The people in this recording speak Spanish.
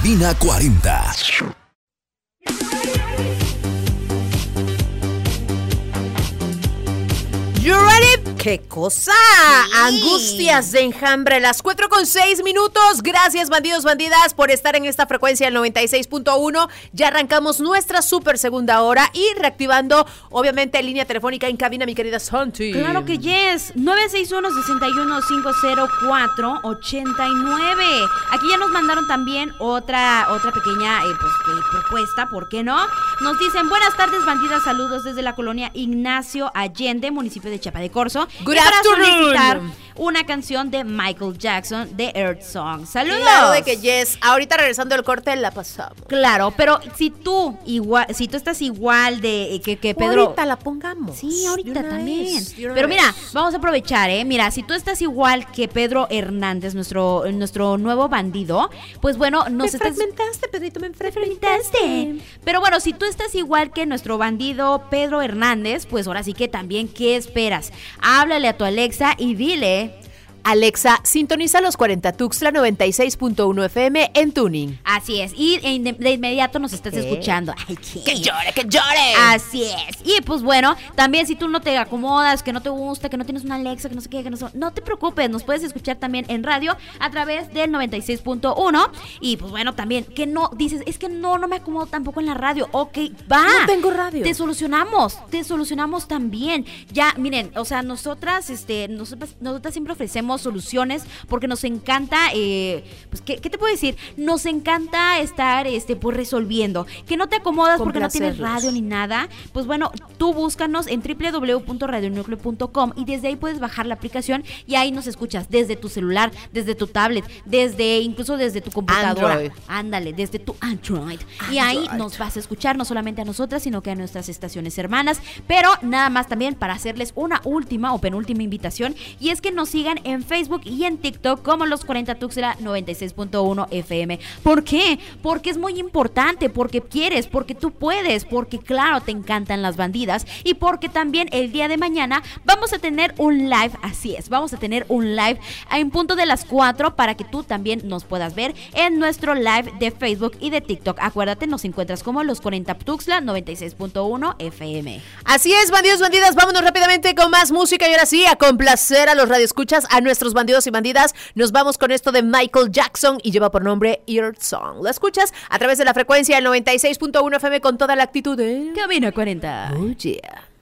Cabina 40. You ready? ¿Qué cosa? Sí. Angustias de enjambre, las 4:06. Gracias, bandidos, bandidas, por estar en esta frecuencia del 96.1. Ya arrancamos nuestra super segunda hora y reactivando, obviamente, línea telefónica en cabina, mi querida Santi. Claro que yes. 961-61-05-0-4-89. Aquí ya nos mandaron también otra pequeña propuesta, ¿por qué no? Nos dicen, buenas tardes, bandidas, saludos desde la colonia Ignacio Allende, municipio de Chiapa de Corzo. Good afternoon. Solicitar una canción de Michael Jackson de Earth Song. ¡Saludos! Claro de que yes. Ahorita regresando del corte la pasamos. Claro, pero si tú estás igual de que Pedro. Ahorita la pongamos. Sí, ahorita también. Pero mira, vamos a aprovechar, Mira, si tú estás igual que Pedro Hernández, nuestro nuevo bandido, pues bueno, me fragmentaste, Pedrito, me fragmentaste. Pero bueno, si tú estás igual que nuestro bandido Pedro Hernández, pues ahora sí que también, ¿qué esperas? Háblale a tu Alexa y dile: Alexa, sintoniza los 40 Tuxtla 96.1 FM en tuning. Así es, y de inmediato nos estás escuchando. Ay, ¡que llore, que llore! Así es. Y pues bueno, también si tú no te acomodas, que no te gusta, que no tienes una Alexa, que no sé qué, no te preocupes, nos puedes escuchar también en radio a través del 96.1. Y pues bueno, también, que no dices, es que no me acomodo tampoco en la radio. Ok, va. No tengo radio. Te solucionamos también. Ya, miren, o sea, nosotras siempre ofrecemos soluciones porque nos encanta, pues, ¿qué te puedo decir? Nos encanta estar, pues, resolviendo. Que no te acomodas porque no tienes radio ni nada, pues bueno, tú búscanos en www.radionucleo.com y desde ahí puedes bajar la aplicación y ahí nos escuchas desde tu celular, desde tu tablet, incluso desde tu computadora. Android. Ándale, desde tu Android. Y ahí nos vas a escuchar no solamente a nosotras, sino que a nuestras estaciones hermanas. Pero nada más también para hacerles una última o penúltima invitación, y es que nos sigan en Facebook y en TikTok como los 40 Tuxtla 96.1 FM. ¿Por qué? Porque es muy importante, porque quieres, porque tú puedes, porque claro, te encantan las bandidas y porque también el día de mañana vamos a tener un live, así es, vamos a tener un live en punto de las 4 para que tú también nos puedas ver en nuestro live de Facebook y de TikTok. Acuérdate, nos encuentras como los 40 Tuxtla 96.1 FM. Así es, bandidos, bandidas, vámonos rápidamente con más música y ahora sí, a complacer a los radioescuchas, a nuestros bandidos y bandidas. Nos vamos con esto de Michael Jackson y lleva por nombre Earth Song. Lo escuchas a través de la frecuencia del 96.1 FM con toda la actitud de Cabina 40. Oh yeah.